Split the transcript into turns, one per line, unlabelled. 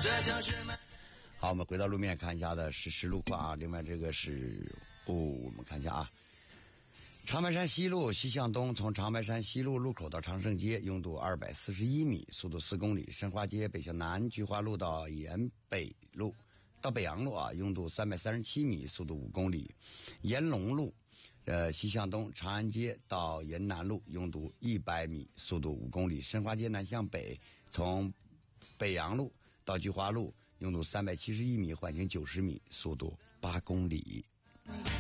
好，我们回到路面看一下的实时路况啊。另外这个是我们看一下啊，长白山西路西向东，从长白山西路路口到长盛街，拥堵241米，速度4公里；申花街北向南，菊花路到北洋路啊，拥堵337米，速度5公里；延龙路西向东，长安街到延南路，拥堵100米，速度5公里；申花街南向北，从北洋路到菊花路，拥堵371米，缓行90米，速度8公里。